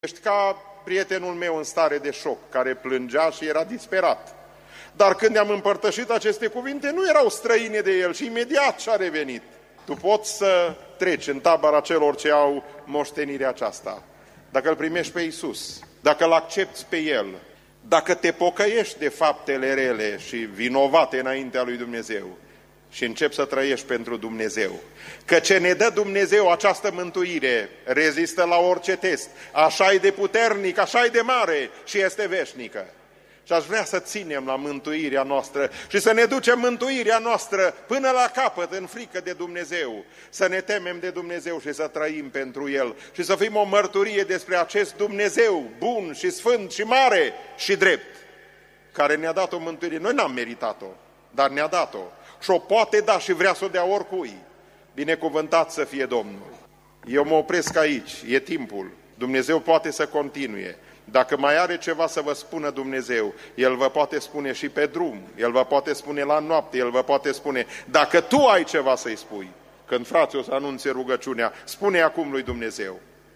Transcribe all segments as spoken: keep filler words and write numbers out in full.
Ești ca prietenul meu în stare de șoc, care plângea și era disperat. Dar când i-am împărtășit aceste cuvinte, nu erau străine de el și imediat și-a revenit. Tu poți să treci în tabăra celor ce au moștenirea aceasta. Dacă îl primești pe Iisus, dacă îl accepți pe El, dacă te pocăiești de faptele rele și vinovate înaintea lui Dumnezeu și începi să trăiești pentru Dumnezeu. Că ce ne dă Dumnezeu această mântuire rezistă la orice test. Așa e de puternic, așa e de mare și este veșnică. Și aș vrea să ținem la mântuirea noastră și să ne ducem mântuirea noastră până la capăt în frică de Dumnezeu. Să ne temem de Dumnezeu și să trăim pentru El și să fim o mărturie despre acest Dumnezeu bun și sfânt și mare și drept, care ne-a dat o mântuire. Noi n-am meritat-o, dar ne-a dat-o și o poate da și vrea să o dea oricui. Binecuvântat să fie Domnul. Eu mă opresc aici, e timpul. Dumnezeu poate să continue. Dacă mai are ceva să vă spună Dumnezeu, El vă poate spune și pe drum, El vă poate spune la noapte, El vă poate spune, dacă tu ai ceva să-i spui, când frații o să anunțe rugăciunea, spune acum lui Dumnezeu.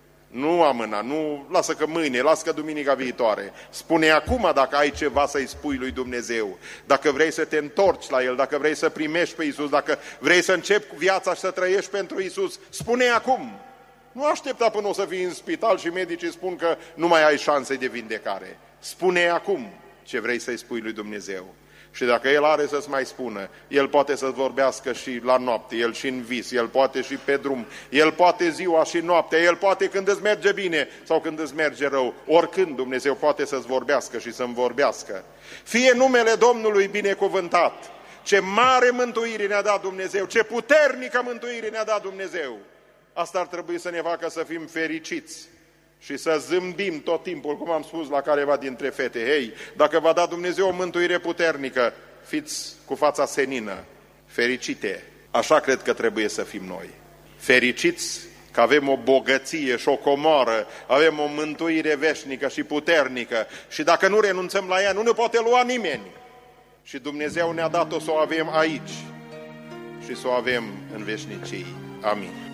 Nu amâna, nu lasă că mâine, lasă că duminica viitoare. Spune acum dacă ai ceva să-i spui lui Dumnezeu, dacă vrei să te întorci la El, dacă vrei să primești pe Iisus, dacă vrei să începi viața și să trăiești pentru Iisus, spune acum. Nu aștepta până o să fii în spital și medicii spun că nu mai ai șanse de vindecare. Spune acum ce vrei să-i spui lui Dumnezeu. Și dacă El are să-ți mai spună, El poate să-ți vorbească și la noapte, El și în vis, El poate și pe drum, El poate ziua și noaptea, El poate când îți merge bine sau când îți merge rău. Oricând Dumnezeu poate să-ți vorbească și să-mi vorbească. Fie numele Domnului binecuvântat. Ce mare mântuire ne-a dat Dumnezeu, ce puternică mântuire ne-a dat Dumnezeu. Asta ar trebui să ne facă să fim fericiți și să zâmbim tot timpul, cum am spus la careva dintre fete. Hei, dacă v-a dat Dumnezeu o mântuire puternică, fiți cu fața senină, fericite. Așa cred că trebuie să fim noi. Fericiți că avem o bogăție și o comoară, avem o mântuire veșnică și puternică și dacă nu renunțăm la ea, nu ne poate lua nimeni. Și Dumnezeu ne-a dat-o să o avem aici și să o avem în veșnicii. Amin.